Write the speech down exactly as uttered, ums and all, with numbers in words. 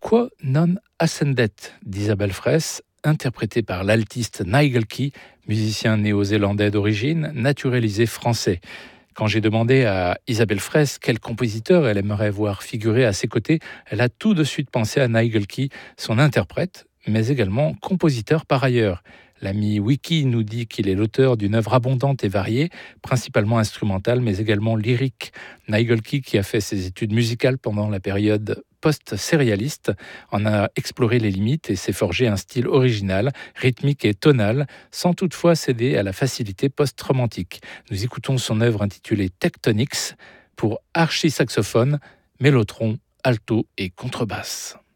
Quo non ascendet d'Isabelle Fraisse, interprété par l'altiste Nigel Key, musicien néo-zélandais d'origine, naturalisé français. Quand j'ai demandé à Isabelle Fraisse quel compositeur elle aimerait voir figurer à ses côtés, elle a tout de suite pensé à Nigel Key, son interprète, mais également compositeur par ailleurs. L'ami Wiki nous dit qu'il est l'auteur d'une œuvre abondante et variée, principalement instrumentale, mais également lyrique. Nigel Key, qui a fait ses études musicales pendant la période post-sérialiste, en a exploré les limites et s'est forgé un style original, rythmique et tonal, sans toutefois céder à la facilité post-romantique. Nous écoutons son œuvre intitulée Tectonics pour archi-saxophone, mélotron, alto et contrebasse.